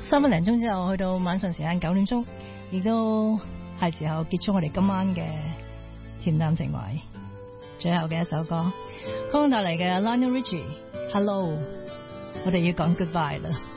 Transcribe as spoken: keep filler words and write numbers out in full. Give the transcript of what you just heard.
三分零鐘之後去到晚上時間九點鐘，亦都係時候結束我哋今晚嘅恬淡情懷。最後嘅一首歌，香港帶嚟嘅 Lionel Richie Hello， 我哋要講 goodbye 啦。